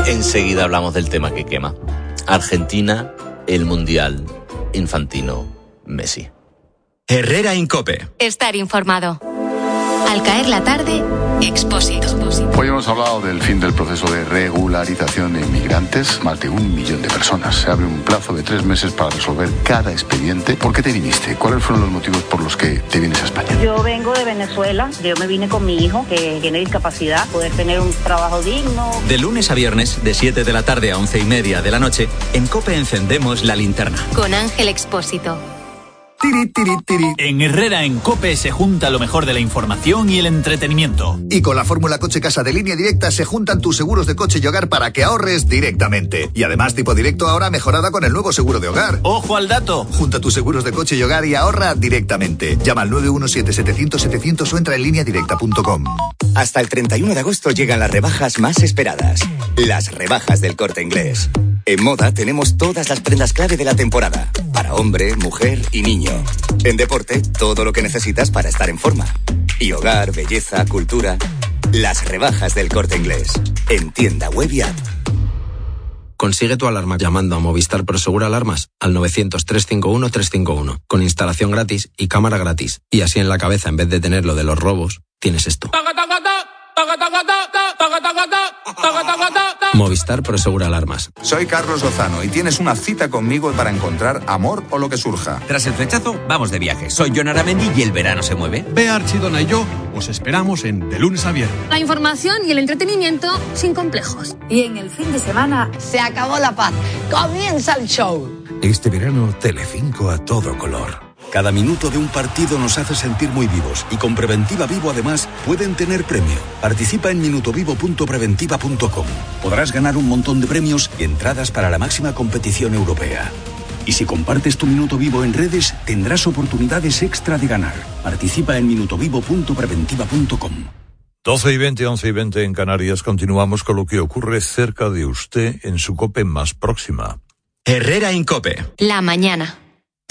Enseguida hablamos del tema que quema. Argentina, el Mundial, Infantino, Messi. Herrera en COPE. Estar informado. Al caer la tarde, Expósito. Hoy hemos hablado del fin del proceso de regularización de inmigrantes. Más de 1 millón de personas. Se abre un plazo de 3 meses para resolver cada expediente. ¿Por qué te viniste? ¿Cuáles fueron los motivos por los que te vienes a España? Yo vengo de Venezuela. Yo me vine con mi hijo, que tiene discapacidad, poder tener un trabajo digno. De lunes a viernes, de 7 de la tarde a 11:30 de la noche, en COPE encendemos la linterna. Con Ángel Expósito. Tiri, tiri, tiri. En Herrera en COPE se junta lo mejor de la información y el entretenimiento. Y con la fórmula Coche Casa de Línea Directa se juntan tus seguros de coche y hogar para que ahorres directamente. Y además tipo directo ahora mejorada con el nuevo seguro de hogar. ¡Ojo al dato! Junta tus seguros de coche y hogar y ahorra directamente. Llama al 917-700-700 o entra en lineadirecta.com. Hasta el 31 de agosto llegan las rebajas más esperadas. Las rebajas del Corte Inglés. En moda tenemos todas las prendas clave de la temporada. Para hombre, mujer y niño. En deporte, todo lo que necesitas para estar en forma. Y hogar, belleza, cultura. Las rebajas del Corte Inglés. En tienda web y app. Consigue tu alarma llamando a Movistar Prosegur Alarmas al 900-351-351. Con instalación gratis y cámara gratis. Y así en la cabeza, en vez de tener lo de los robos, tienes esto. Movistar Prosegur Alarmas. Soy Carlos Lozano y tienes una cita conmigo para encontrar amor o lo que surja. Tras el flechazo, vamos de viaje. Soy Jon Aramendi y el verano se mueve. Bea Archidona y yo os esperamos en De Lunes a Viernes. La información y el entretenimiento sin complejos. Y en el fin de semana se acabó la paz. Comienza el show. Este verano, Telecinco a todo color. Cada minuto de un partido nos hace sentir muy vivos y con Preventiva Vivo además pueden tener premio. Participa en minutovivo.preventiva.com. Podrás ganar un montón de premios y entradas para la máxima competición europea. Y si compartes tu Minuto Vivo en redes, tendrás oportunidades extra de ganar. Participa en minutovivo.preventiva.com. 12:20, 11:20 en Canarias. Continuamos con lo que ocurre cerca de usted en su COPE más próxima. Herrera en COPE. La mañana.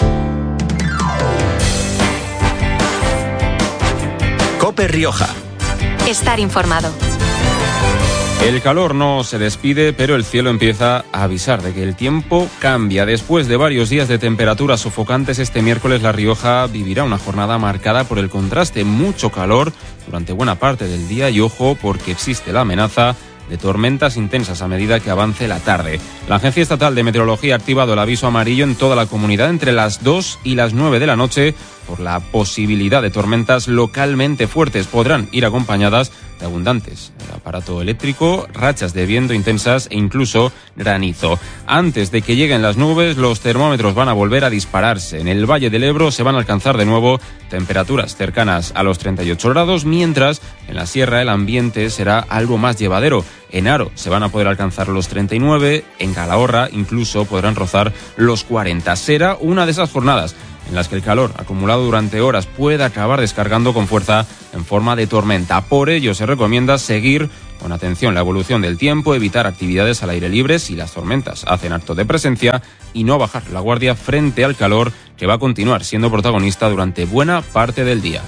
COPE Rioja. Estar informado. El calor no se despide, pero el cielo empieza a avisar de que el tiempo cambia. Después de varios días de temperaturas sofocantes, este miércoles La Rioja vivirá una jornada marcada por el contraste. Mucho calor durante buena parte del día y ojo porque existe la amenaza de tormentas intensas a medida que avance la tarde. La Agencia Estatal de Meteorología ha activado el aviso amarillo en toda la comunidad entre las 2 y las 9 de la noche por la posibilidad de tormentas localmente fuertes. Podrán ir acompañadas de abundantes aparato eléctrico, rachas de viento intensas e incluso granizo. Antes de que lleguen las nubes, los termómetros van a volver a dispararse. En el Valle del Ebro se van a alcanzar de nuevo temperaturas cercanas a los 38 grados, mientras en la sierra el ambiente será algo más llevadero. En Haro se van a poder alcanzar los 39, en Calahorra incluso podrán rozar los 40. Será una de esas jornadas en las que el calor acumulado durante horas puede acabar descargando con fuerza en forma de tormenta. Por ello se recomienda seguir con atención la evolución del tiempo, evitar actividades al aire libre si las tormentas hacen acto de presencia y no bajar la guardia frente al calor que va a continuar siendo protagonista durante buena parte del día.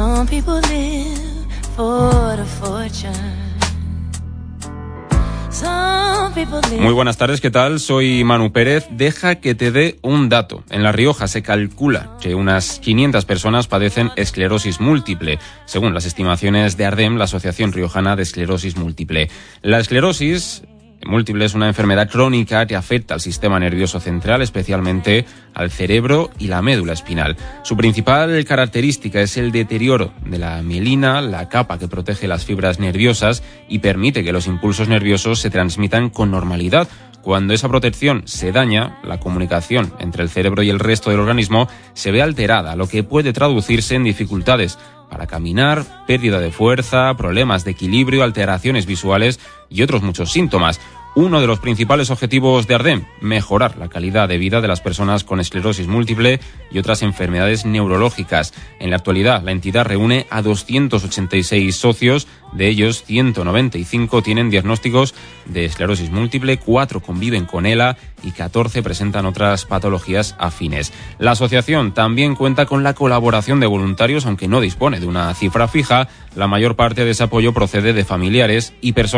Muy buenas tardes, ¿qué tal? Soy Manu Pérez. Deja que te dé un dato. En La Rioja se calcula que unas 500 personas padecen esclerosis múltiple, según las estimaciones de ARDEM, la Asociación Riojana de Esclerosis Múltiple. La esclerosis múltiple es una enfermedad crónica que afecta al sistema nervioso central, especialmente al cerebro y la médula espinal. Su principal característica es el deterioro de la mielina, la capa que protege las fibras nerviosas y permite que los impulsos nerviosos se transmitan con normalidad. Cuando esa protección se daña, la comunicación entre el cerebro y el resto del organismo se ve alterada, lo que puede traducirse en dificultades para caminar, pérdida de fuerza, problemas de equilibrio, alteraciones visuales y otros muchos síntomas. Uno de los principales objetivos de ARDEM, mejorar la calidad de vida de las personas con esclerosis múltiple y otras enfermedades neurológicas. En la actualidad, la entidad reúne a 286 socios, de ellos 195 tienen diagnósticos de esclerosis múltiple, 4 conviven con ELA y 14 presentan otras patologías afines. La asociación también cuenta con la colaboración de voluntarios, aunque no dispone de una cifra fija. La mayor parte de ese apoyo procede de familiares y personas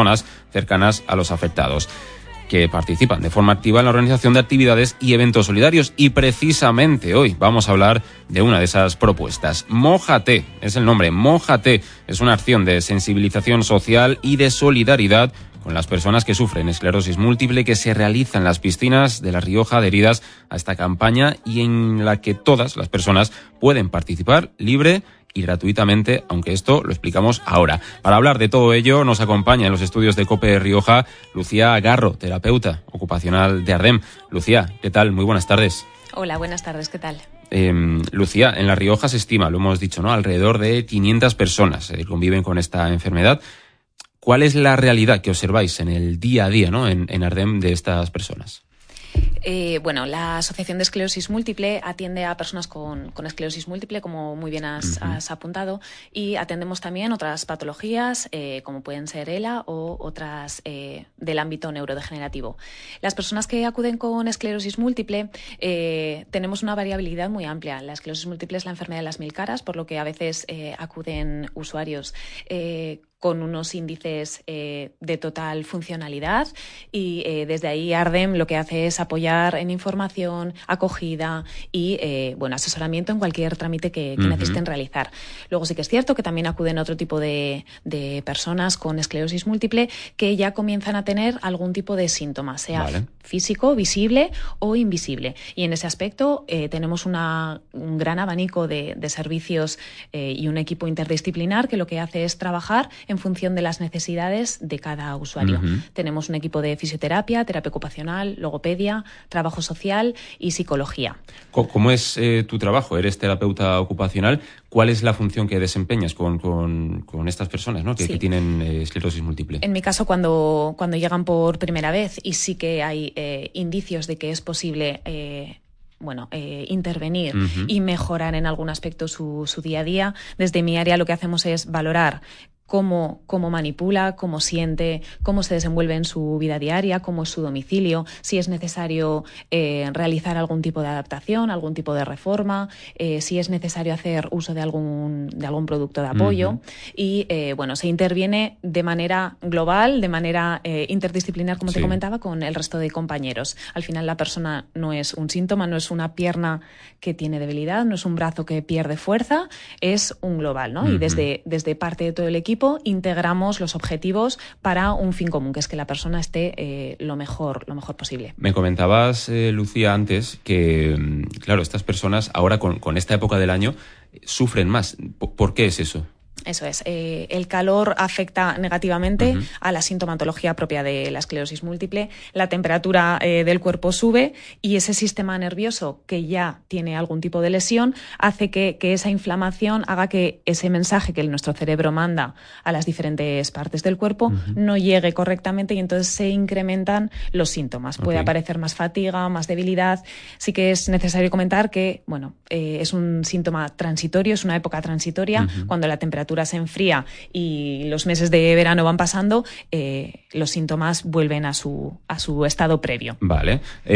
cercanas a los afectados, que participan de forma activa en la organización de actividades y eventos solidarios. Y precisamente hoy vamos a hablar de una de esas propuestas. Mójate es el nombre. Mójate es una acción de sensibilización social y de solidaridad con las personas que sufren esclerosis múltiple, que se realiza en las piscinas de La Rioja, adheridas a esta campaña y en la que todas las personas pueden participar libre y gratuitamente, aunque esto lo explicamos ahora. Para hablar de todo ello nos acompaña en los estudios de COPE Rioja Lucía Garro, terapeuta ocupacional de Ardem. Lucía, ¿qué tal? Muy buenas tardes. Hola, buenas tardes, ¿qué tal? Lucía, en La Rioja se estima, lo hemos dicho, ¿no?, alrededor de 500 personas conviven con esta enfermedad. ¿Cuál es la realidad que observáis en el día a día, ¿no?, en Ardem de estas personas? Bueno, la Asociación de Esclerosis Múltiple atiende a personas con esclerosis múltiple, como muy bien has apuntado, y atendemos también otras patologías, como pueden ser ELA o otras del ámbito neurodegenerativo. Las personas que acuden con esclerosis múltiple tenemos una variabilidad muy amplia. La esclerosis múltiple es la enfermedad de las 1000 caras, por lo que a veces acuden usuarios con unos índices de total funcionalidad y desde ahí Ardem lo que hace es apoyar en información, acogida y asesoramiento en cualquier trámite que necesiten realizar. Luego sí que es cierto que también acuden otro tipo de personas con esclerosis múltiple que ya comienzan a tener algún tipo de síntoma, sea físico, visible o invisible. Y en ese aspecto tenemos un gran abanico de servicios y un equipo interdisciplinar que lo que hace es trabajar en función de las necesidades de cada usuario. Tenemos un equipo de fisioterapia, terapia ocupacional, logopedia, trabajo social y psicología. ¿Cómo es tu trabajo? Eres terapeuta ocupacional. ¿Cuál es la función que desempeñas con estas personas, ¿no?, que tienen esclerosis múltiple? En mi caso, cuando llegan por primera vez y sí que hay indicios de que es posible intervenir y mejorar en algún aspecto su día a día, desde mi área lo que hacemos es valorar cómo manipula, cómo siente, cómo se desenvuelve en su vida diaria, cómo es su domicilio, si es necesario realizar algún tipo de adaptación, algún tipo de reforma, si es necesario hacer uso de algún producto de apoyo. Y se interviene de manera global, de manera interdisciplinar, como te comentaba, con el resto de compañeros. Al final la persona no es un síntoma, no es una pierna que tiene debilidad, no es un brazo que pierde fuerza, es un global, ¿no? Y desde parte de todo el equipo integramos los objetivos para un fin común, que es que la persona esté lo mejor posible. Me comentabas, Lucía, antes que, claro, estas personas ahora con esta época del año sufren más. ¿Por qué es eso? Eso es. El calor afecta negativamente a la sintomatología propia de la esclerosis múltiple. La temperatura del cuerpo sube y ese sistema nervioso que ya tiene algún tipo de lesión hace que esa inflamación haga que ese mensaje que nuestro cerebro manda a las diferentes partes del cuerpo no llegue correctamente y entonces se incrementan los síntomas. Puede aparecer más fatiga, más debilidad. Sí que es necesario comentar que es un síntoma transitorio, es una época transitoria. Cuando la temperatura se enfría y los meses de verano van pasando, los síntomas vuelven a su estado previo. Vale.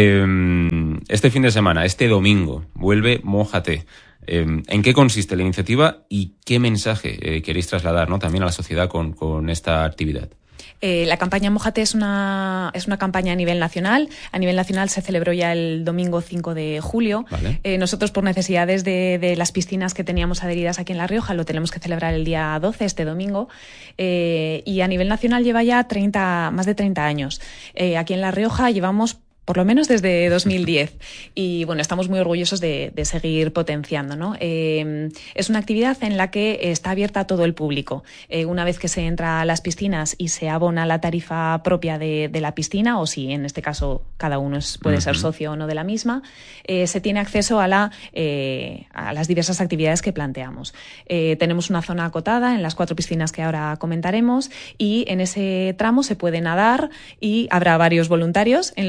Este fin de semana, este domingo, vuelve Mójate. ¿En qué consiste la iniciativa y qué mensaje queréis trasladar, ¿no?, también a la sociedad con esta actividad? La campaña Mójate es una campaña a nivel nacional. A nivel nacional se celebró ya el domingo 5 de julio. Vale. Nosotros, por necesidades de las piscinas que teníamos adheridas aquí en La Rioja, lo tenemos que celebrar el día 12, este domingo. Y a nivel nacional lleva ya más de 30 años. Aquí en La Rioja llevamos por lo menos desde 2010. Y estamos muy orgullosos de seguir potenciando, ¿no? Es una actividad en la que está abierta a todo el público. Una vez que se entra a las piscinas y se abona la tarifa propia de la piscina, o si en este caso cada uno puede ser socio o no de la misma, se tiene acceso a las diversas actividades que planteamos. Tenemos una zona acotada en las 4 piscinas que ahora comentaremos y en ese tramo se puede nadar y habrá varios voluntarios en los que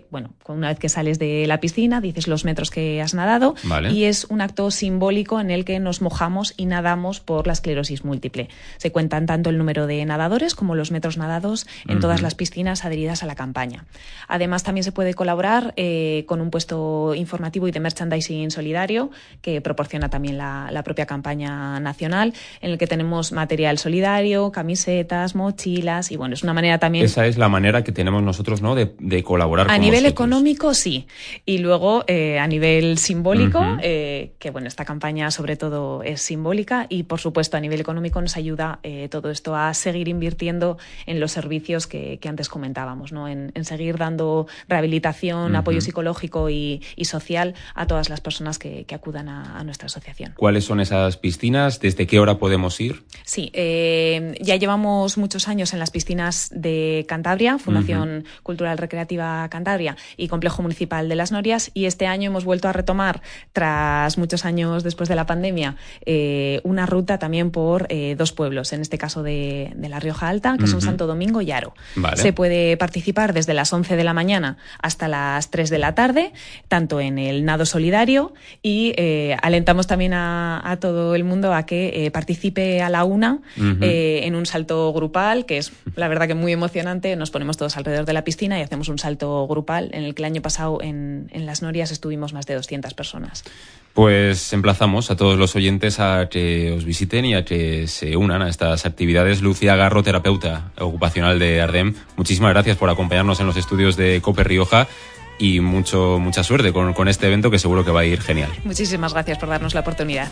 una vez que sales de la piscina, dices los metros que has nadado, vale. Y es un acto simbólico en el que nos mojamos y nadamos por la esclerosis múltiple. Se cuentan tanto el número de nadadores como los metros nadados en todas las piscinas adheridas a la campaña. Además, también se puede colaborar con un puesto informativo y de merchandising solidario que proporciona también la propia campaña nacional, en el que tenemos material solidario, camisetas, mochilas, y bueno, es una manera también... Esa es la manera que tenemos nosotros, ¿no?, de colaborar con nivel vosotros. Económico, sí. Y luego, a nivel simbólico, que bueno, esta campaña sobre todo es simbólica, y por supuesto a nivel económico nos ayuda todo esto a seguir invirtiendo en los servicios que antes comentábamos, ¿no? En seguir dando rehabilitación, apoyo psicológico y social a todas las personas que acudan a nuestra asociación. ¿Cuáles son esas piscinas? ¿Desde qué hora podemos ir? Sí, ya llevamos muchos años en las piscinas de Cantabria, Fundación Cultural Recreativa Cantabria y Complejo Municipal de Las Norias, y este año hemos vuelto a retomar, tras muchos años después de la pandemia, una ruta también por dos pueblos, en este caso de La Rioja Alta, que son Santo Domingo y Haro. Vale. Se puede participar desde las 11 de la mañana hasta las 3 de la tarde, tanto en el nado solidario, y alentamos también a todo el mundo a que participe a la una en un salto grupal, que es la verdad que muy emocionante. Nos ponemos todos alrededor de la piscina y hacemos un salto grupal, en el que el año pasado en Las Norias estuvimos más de 200 personas. Pues emplazamos a todos los oyentes a que os visiten y a que se unan a estas actividades. Lucía Garro, terapeuta ocupacional de Ardem, muchísimas gracias por acompañarnos en los estudios de COPE Rioja y mucha suerte con este evento, que seguro que va a ir genial. Muchísimas gracias por darnos la oportunidad.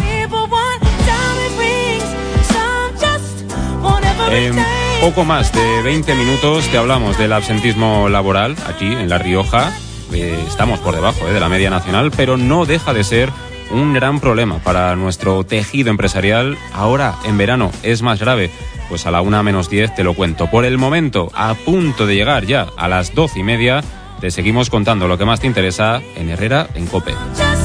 En poco más de 20 minutos te hablamos del absentismo laboral aquí en La Rioja. Estamos por debajo de la media nacional, pero no deja de ser un gran problema para nuestro tejido empresarial. Ahora, en verano, es más grave. Pues a la 1:10 te lo cuento. Por el momento, a punto de llegar ya a las 12:30, te seguimos contando lo que más te interesa en Herrera en COPE.